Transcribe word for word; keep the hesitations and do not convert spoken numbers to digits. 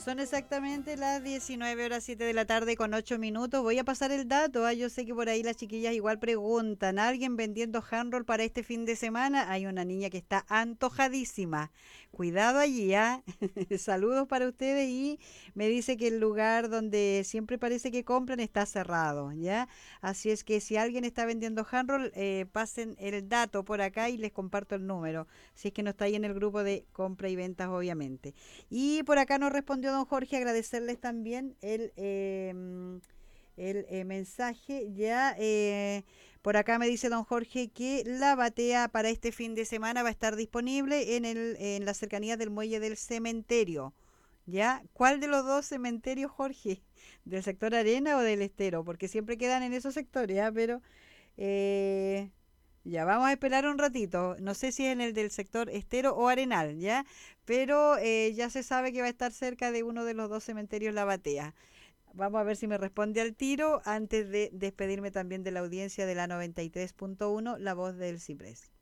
Son exactamente las diecinueve horas siete de la tarde con ocho minutos. Voy a pasar el dato. ¿ah? Yo sé que por ahí las chiquillas igual preguntan. ¿Alguien vendiendo handroll para este fin de semana? Hay una niña que está antojadísima. Cuidado allí, ¿ah? Saludos para ustedes y me dice que el lugar donde siempre parece que compran está cerrado, ¿ya? Así es que si alguien está vendiendo handroll, eh, pasen el dato por acá y les comparto el número. Si es que no está ahí en el grupo de compra y ventas, obviamente. Y por acá nos respondió don Jorge, agradecerles también el, eh, el eh, mensaje. Ya eh, por acá me dice don Jorge que la batea para este fin de semana va a estar disponible en, el, en la cercanía del muelle del cementerio. ¿Ya? ¿Cuál de los dos cementerios, Jorge? ¿Del sector arena o del estero? Porque siempre quedan en esos sectores, ¿ya? Pero eh, ya vamos a esperar un ratito. No sé si es en el del sector estero o arenal, ¿ya? Pero eh, ya se sabe que va a estar cerca de uno de los dos cementerios La Batea. Vamos a ver si me responde al tiro antes de despedirme también de la audiencia de la noventa y tres punto uno, La Voz del Ciprés.